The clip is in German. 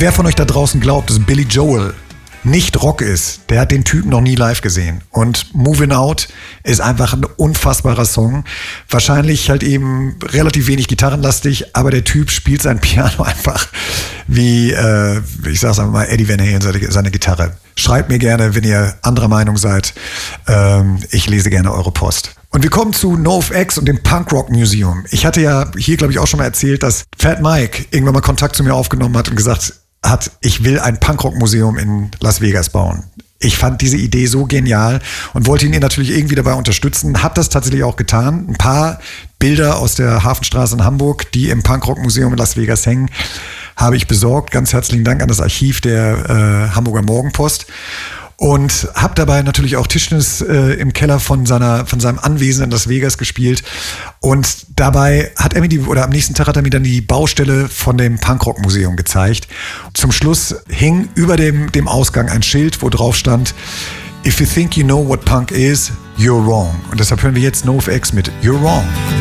Wer von euch da draußen glaubt, dass Billy Joel nicht Rock ist, der hat den Typen noch nie live gesehen. Und Moving Out ist einfach ein unfassbarer Song. Wahrscheinlich halt eben relativ wenig gitarrenlastig, aber der Typ spielt sein Piano einfach wie, ich sag's einfach mal, Eddie Van Halen seine Gitarre. Schreibt mir gerne, wenn ihr anderer Meinung seid. Ich lese gerne eure Post. Und wir kommen zu NoFX und dem Punk Rock Museum. Ich hatte ja hier, glaube ich, auch schon mal erzählt, dass Fat Mike irgendwann mal Kontakt zu mir aufgenommen hat und gesagt hat, ich will ein Punkrock-Museum in Las Vegas bauen. Ich fand diese Idee so genial und wollte ihn natürlich irgendwie dabei unterstützen. Hab das tatsächlich auch getan. Ein paar Bilder aus der Hafenstraße in Hamburg, die im Punkrock-Museum in Las Vegas hängen, habe ich besorgt. Ganz herzlichen Dank an das Archiv der Hamburger Morgenpost. Und habe dabei natürlich auch Tischtennis im Keller von seinem Anwesen in Las Vegas gespielt. Und dabei hat er mir am nächsten Tag hat er mir dann die Baustelle von dem Punkrock-Museum gezeigt. Zum Schluss hing über dem Ausgang ein Schild, wo drauf stand: If you think you know what punk is, you're wrong. Und deshalb hören wir jetzt NoFX mit You're Wrong.